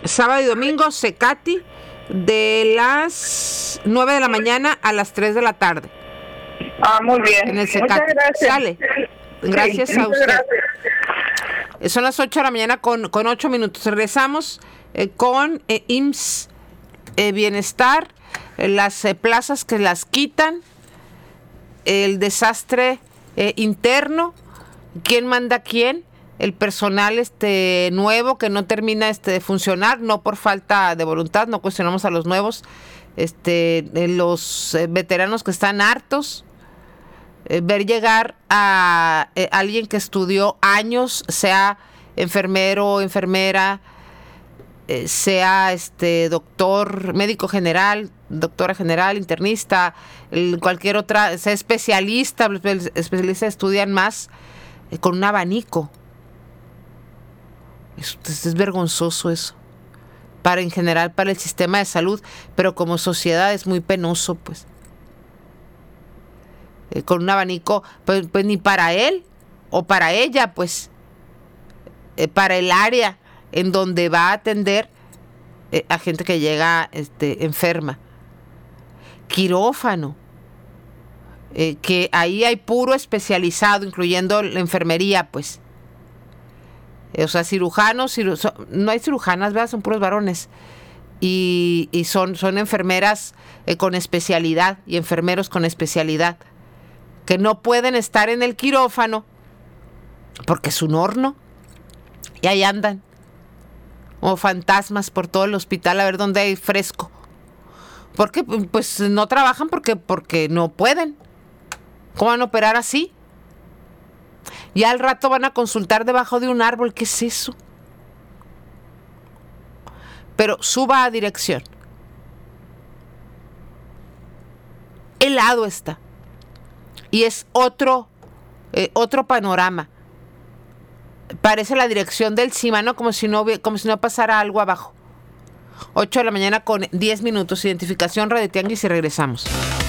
Sábado y domingo, Cecati, de las 9 de la mañana a las 3 de la tarde. Muy bien. En el Cecati. Muchas gracias. Sale. Gracias Sí, a usted. gracias. Son las 8 de la mañana con 8 minutos. Regresamos con IMSS Bienestar, las plazas que las quitan, el desastre interno, quién manda a quién, el personal nuevo que no termina de funcionar, no por falta de voluntad, no cuestionamos a los nuevos, los veteranos que están hartos, ver llegar a alguien que estudió años, sea enfermero, enfermera, sea doctor, médico general, doctora general, internista, cualquier otra, sea especialista, especialistas estudian más con un abanico. Es vergonzoso eso. En general para el sistema de salud, pero como sociedad es muy penoso, pues. Con un abanico, pues ni para él o para ella, pues. Para el área en donde va a atender a gente que llega enferma. Quirófano. Que ahí hay puro especializado, incluyendo la enfermería, pues. O sea, cirujanos, no hay cirujanas, ¿verdad? Son puros varones. Y son enfermeras con especialidad y enfermeros con especialidad. Que no pueden estar en el quirófano porque es un horno. Y ahí andan. Como fantasmas por todo el hospital a ver dónde hay fresco. Porque pues no trabajan porque no pueden. ¿Cómo van a operar así? Ya al rato van a consultar debajo de un árbol. ¿Qué es eso? Pero suba a dirección. Helado está. Y es otro panorama. Parece la dirección del CIMA, ¿no? Como si no pasara algo abajo. 8 de la mañana con 10 minutos. Identificación Radio Tianguis y regresamos.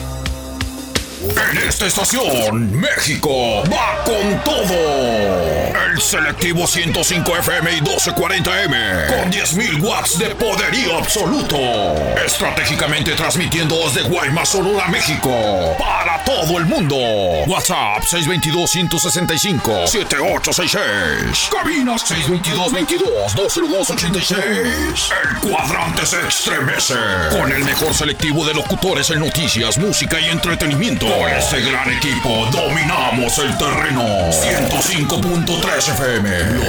En esta estación, México va con todo. El selectivo 105 FM y 1240M con 10.000 watts de poderío absoluto. Estratégicamente transmitiendo desde Guaymas, Sonora, México, para todo el mundo. WhatsApp 622-165-7866. Cabina 622-22-20286. El cuadrante se estremece con el mejor selectivo de locutores en noticias, música y entretenimiento. Con este gran equipo dominamos el terreno. 105.3 FM.